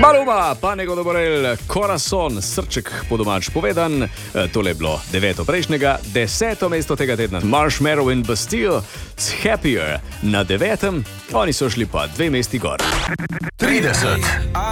Maluma, Panico Doborel, Corazon, srček po domač povedan. Tole je bilo 9. prejšnjega, 10. mesto tega tedna. Marshmallow in Bastille s Happier na 9. Oni so šli pa 2 mesti gor. 30.